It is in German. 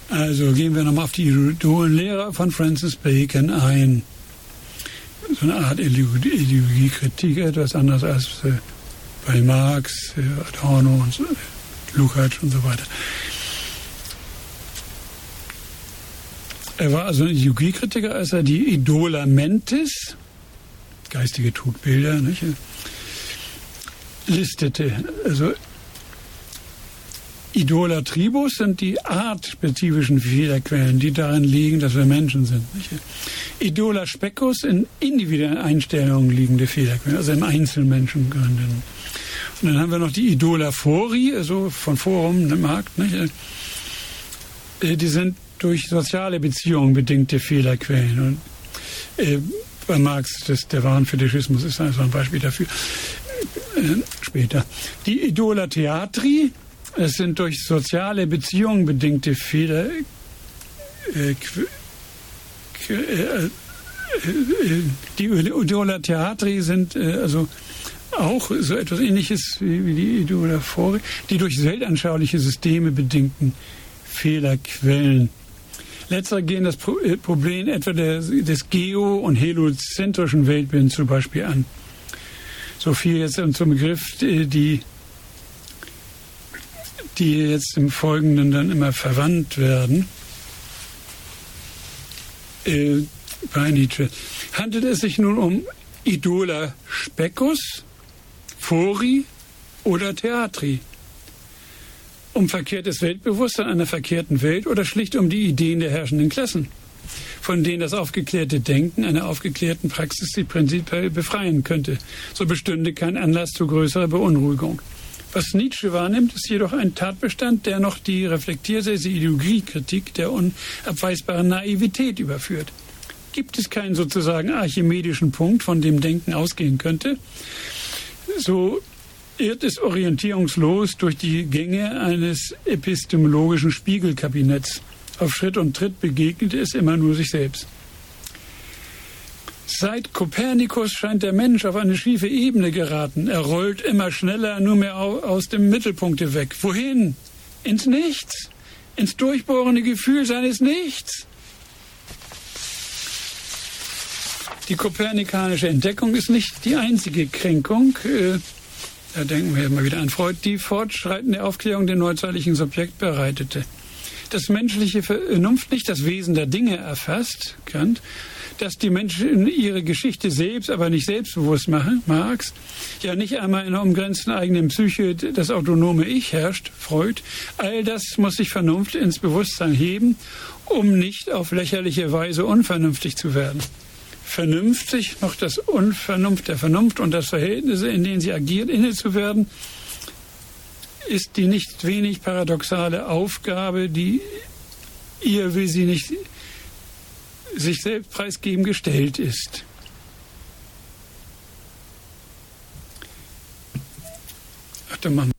Also gehen wir nochmal auf die Idolenlehre von Francis Bacon ein. So eine Art Ideologiekritik, etwas anders als bei Marx, Adorno und so, Lukács und so weiter. Er war also ein Ideologiekritiker, als er die Idola mentis, geistige Trugbilder, nicht, listete. Also Idola tribus sind die artspezifischen Fehlerquellen, die darin liegen, dass wir Menschen sind. Nicht? Idola specus in individuellen Einstellungen liegende Fehlerquellen, also im Einzelmenschengründen. Und dann haben wir noch die Idola fori, also von Forum, Markt, nicht? Die sind durch soziale Beziehungen bedingte Fehlerquellen. Und bei Marx, der Warenfetischismus ist also ein Beispiel dafür. Später. Die Idola theatri, es sind durch soziale Beziehungen bedingte Fehler. Die Idola theatri sind also auch so etwas Ähnliches wie die Idola fori, die durch weltanschauliche Systeme bedingten Fehlerquellen. Letztere gehen das Problem etwa des geo- und heliozentrischen Weltbilds zum Beispiel an. So viel jetzt zum Begriff, die jetzt im Folgenden dann immer verwandt werden. Bei Nietzsche. Handelt es sich nun um Idola specus, fori oder theatri? Um verkehrtes Weltbewusstsein einer verkehrten Welt oder schlicht um die Ideen der herrschenden Klassen, von denen das aufgeklärte Denken einer aufgeklärten Praxis die prinzipiell befreien könnte? So bestünde kein Anlass zu größerer Beunruhigung. Was Nietzsche wahrnimmt, ist jedoch ein Tatbestand, der noch die reflektierte Ideologiekritik der unabweisbaren Naivität überführt. Gibt es keinen sozusagen archimedischen Punkt, von dem Denken ausgehen könnte, so irrt es orientierungslos durch die Gänge eines epistemologischen Spiegelkabinetts. Auf Schritt und Tritt begegnet es immer nur sich selbst. Seit Kopernikus scheint der Mensch auf eine schiefe Ebene geraten. Er rollt immer schneller, nur mehr aus dem Mittelpunkt weg. Wohin? Ins Nichts. Ins durchbohrende Gefühl seines Nichts. Die kopernikanische Entdeckung ist nicht die einzige Kränkung. Da denken wir mal wieder an Freud, die fortschreitende Aufklärung der neuzeitlichen Subjekt bereitete. Dass menschliche Vernunft nicht das Wesen der Dinge erfasst, Kant, dass die Menschen ihre Geschichte selbst, aber nicht selbstbewusst machen, Marx, ja nicht einmal in einer umgrenzten eigenen Psyche das autonome Ich herrscht, Freud, all das muss sich Vernunft ins Bewusstsein heben, um nicht auf lächerliche Weise unvernünftig zu werden. Vernünftig noch das Unvernunft der Vernunft und das Verhältnis, in denen sie agiert, inne zu werden, ist die nicht wenig paradoxale Aufgabe, die ihr, will sie nicht sich selbst preisgeben, gestellt ist. Ach, dann machen wir